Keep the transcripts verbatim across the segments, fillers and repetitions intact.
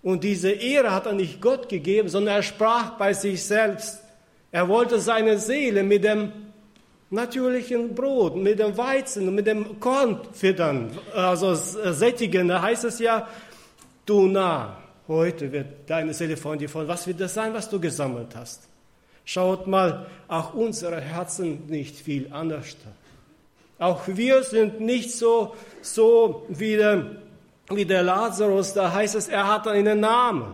Und diese Ehre hat er nicht Gott gegeben, sondern er sprach bei sich selbst. Er wollte seine Seele mit dem natürlichen Brot, mit dem Weizen, mit dem Korn füttern, also sättigen. Da heißt es ja, du nah, heute wird deine Seele von dir voll. Was wird das sein, was du gesammelt hast? Schaut mal, auch unsere Herzen nicht viel anders. Auch wir sind nicht so, so wie der, wie der Lazarus, da heißt es, er hat einen Namen.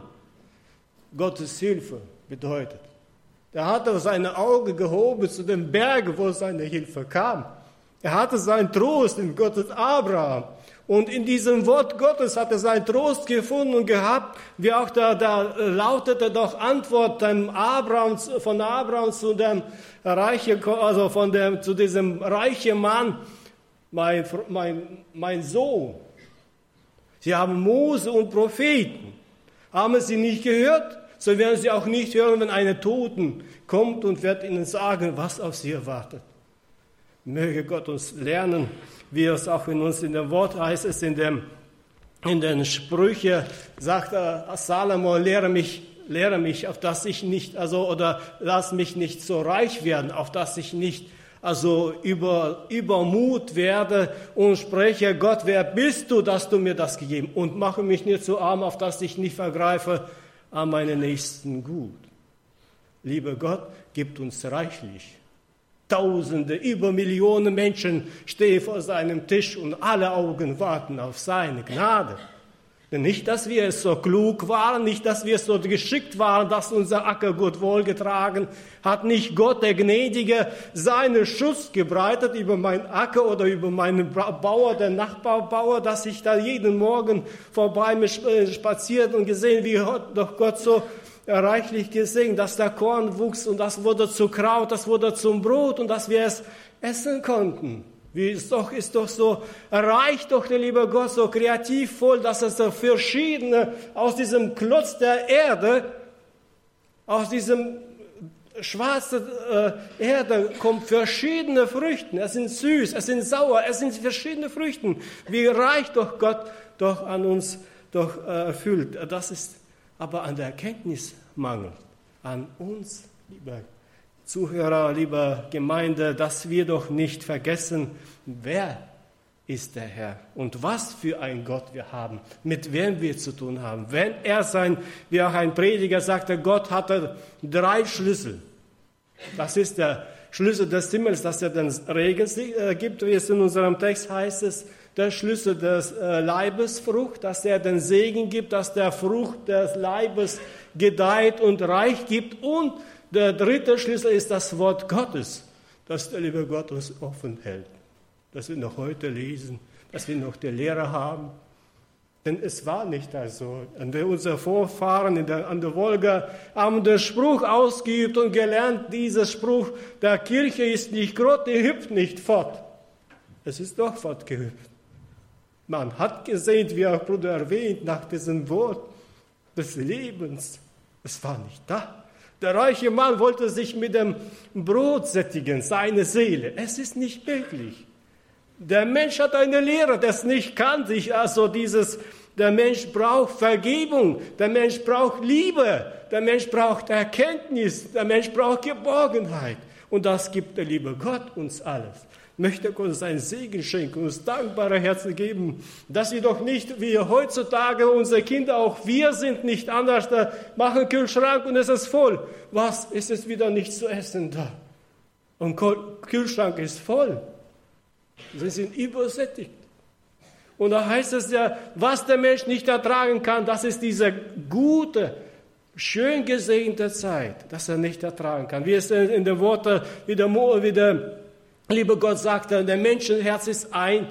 Gottes Hilfe bedeutet. Er hatte seine Augen gehoben zu den Bergen, wo seine Hilfe kam. Er hatte seinen Trost in Gottes Abraham. Und in diesem Wort Gottes hat er seinen Trost gefunden und gehabt, wie auch da, da lautete doch Antwort dem Abraham, von Abraham zu dem reichen, also von dem, zu diesem reichen Mann, mein, mein, mein Sohn. Sie haben Mose und Propheten. Haben sie nicht gehört? So werden sie auch nicht hören, wenn einer Toten kommt und wird ihnen sagen, was auf sie erwartet. Möge Gott uns lernen, wie es auch in uns in dem Wort heißt, es in, dem, in den Sprüchen sagt Salomo, lehre mich, lehre mich, auf dass ich nicht, also, oder lass mich nicht so reich werden, auf dass ich nicht, also, über, übermut werde und spreche, Gott, wer bist du, dass du mir das gegeben? Und mache mich nicht so arm, auf dass ich nicht vergreife an meinen Nächsten gut. Lieber Gott, gibt uns reichlich. Tausende, über Millionen Menschen stehen vor seinem Tisch und alle Augen warten auf seine Gnade. Denn nicht, dass wir so klug waren, nicht, dass wir so geschickt waren, dass unser Acker gut wohlgetragen hat. Nicht Gott, der Gnädige, seinen Schutz gebreitet über meinen Acker oder über meinen Bauer, den Nachbarbauer, dass ich da jeden Morgen vorbei spaziert und gesehen, wie doch Gott so reichlich gesehen, dass der Korn wuchs und das wurde zu Kraut, das wurde zum Brot und dass wir es essen konnten. Wie ist doch, ist doch so reich, doch der liebe Gott, so kreativ voll, dass es so verschiedene, aus diesem Klotz der Erde, aus diesem schwarzen äh, Erde kommen verschiedene Früchte. Es sind süß, es sind sauer, es sind verschiedene Früchte. Wie reich doch Gott doch an uns doch äh, erfüllt. Das ist aber an der Erkenntnis mangelt, an uns, lieber Zuhörer, liebe Gemeinde, dass wir doch nicht vergessen, wer ist der Herr und was für ein Gott wir haben, mit wem wir zu tun haben. Wenn er sein, wie auch ein Prediger sagte, Gott hatte drei Schlüssel. Das ist der Schlüssel des Himmels, dass er den Regen gibt, wie es in unserem Text heißt es, der Schlüssel des Leibesfrucht, dass er den Segen gibt, dass der Frucht des Leibes gedeiht und reich gibt. Und der dritte Schlüssel ist das Wort Gottes, das der liebe Gott uns offen hält. Dass wir noch heute lesen, dass wir noch die Lehre haben. Denn es war nicht so. Und unsere Vorfahren in der, an der Wolga haben den Spruch ausgeübt und gelernt, dieser Spruch, der Kirche ist nicht Gott, die hüpft nicht fort. Es ist doch fortgehüpft. Man hat gesehen, wie auch Bruder erwähnt, nach diesem Wort des Lebens. Es war nicht da. Der reiche Mann wollte sich mit dem Brot sättigen, seine Seele. Es ist nicht möglich. Der Mensch hat eine Lehre, das nicht kann sich. Also dieses, der Mensch braucht Vergebung, der Mensch braucht Liebe, der Mensch braucht Erkenntnis, der Mensch braucht Geborgenheit. Und das gibt der liebe Gott uns alles. Möchte Gott uns einen Segen schenken, uns dankbare Herzen geben, dass wir doch nicht, wie heutzutage unsere Kinder, auch wir sind nicht anders, da machen Kühlschrank und es ist voll. Was, ist es wieder nicht zu essen da? Und Kühlschrank ist voll. Sie sind übersättigt. Und da heißt es ja, was der Mensch nicht ertragen kann, das ist diese gute, schön gesegnete Zeit, dass er nicht ertragen kann. Wie es in den Worten, wie der, wie der liebe Gott sagte, der Menschenherz ist ein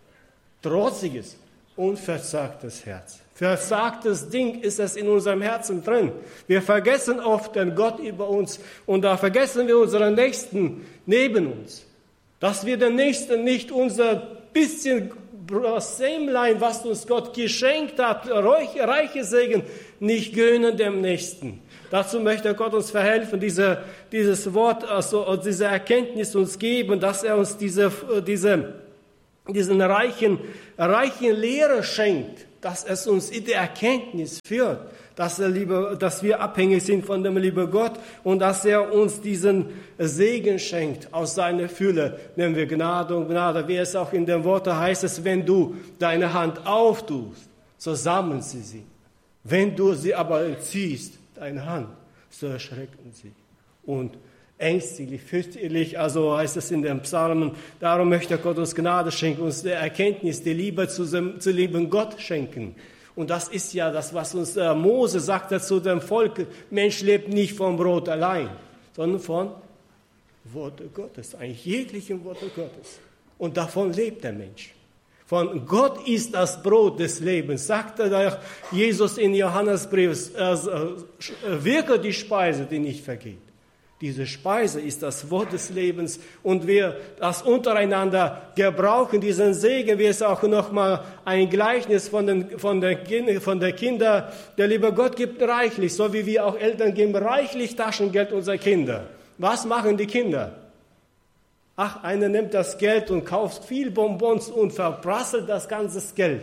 trotziges, unverzagtes Herz. Versagtes Ding ist es in unserem Herzen drin. Wir vergessen oft den Gott über uns und da vergessen wir unseren Nächsten neben uns. Dass wir den Nächsten nicht unser bisschen Sämlein, was uns Gott geschenkt hat, reiche Segen, nicht gönnen dem Nächsten. Dazu möchte Gott uns verhelfen, diese, dieses Wort, also diese Erkenntnis uns geben, dass er uns diese, diese, diesen reichen, reichen Lehre schenkt, dass es uns in die Erkenntnis führt, dass, er liebe, dass wir abhängig sind von dem lieben Gott und dass er uns diesen Segen schenkt aus seiner Fülle. Nennen wir Gnade und Gnade, wie es auch in den Worten heißt, es, wenn du deine Hand auftust, so sammeln sie sie. Wenn du sie aber entziehst, deine Hand, so erschrecken sie. Und ängstlich, fürchterlich, also heißt es in den Psalmen, darum möchte Gott uns Gnade schenken, uns die Erkenntnis, die Liebe zu dem, zu lieben Gott schenken. Und das ist ja das, was uns äh, Mose sagte zu dem Volk, Mensch lebt nicht vom Brot allein, sondern von Worte Gottes, eigentlich jeglichen Worte Gottes. Und davon lebt der Mensch. Von Gott ist das Brot des Lebens, sagte Jesus in Johannesbrief, äh, äh, wirke die Speise, die nicht vergeht. Diese Speise ist das Wort des Lebens und wir das untereinander gebrauchen, diesen Segen, wie es auch nochmal ein Gleichnis von den, von den, von den Kindern, der liebe Gott gibt reichlich, so wie wir auch Eltern geben reichlich Taschengeld unserer Kinder. Was machen die Kinder? Ach, einer nimmt das Geld und kauft viel Bonbons und verprasselt das ganze Geld.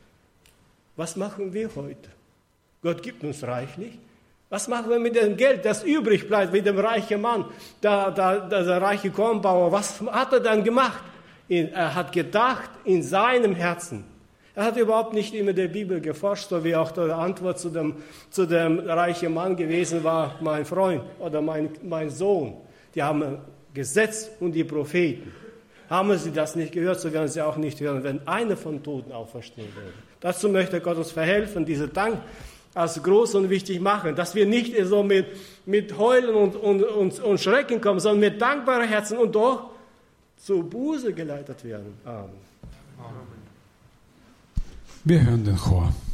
Was machen wir heute? Gott gibt uns reichlich. Was machen wir mit dem Geld, das übrig bleibt, mit dem reichen Mann, der, der, der reiche Kornbauer? Was hat er dann gemacht? Er hat gedacht in seinem Herzen. Er hat überhaupt nicht immer der Bibel geforscht, so wie auch die Antwort zu dem, zu dem reichen Mann gewesen war, mein Freund oder mein, mein Sohn. Die haben Gesetz und die Propheten. Haben sie das nicht gehört, so werden sie auch nicht hören, wenn einer von Toten auferstehen würde. Dazu möchte Gott uns verhelfen, diese Dank als groß und wichtig machen, dass wir nicht so mit, mit Heulen und, und, und, und Schrecken kommen, sondern mit dankbaren Herzen und doch zur Buße geleitet werden. Amen. Wir hören den Chor.